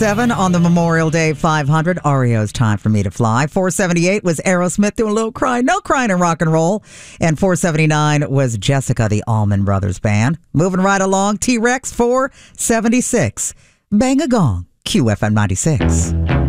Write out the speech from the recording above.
7 on the Memorial Day 500. REO's Time for Me to Fly. 478 was Aerosmith doing a little cry. No crying in rock and roll. And 479 was Jessica, the Allman Brothers Band. Moving right along, T-Rex 476. Bang a Gong, QFM 96.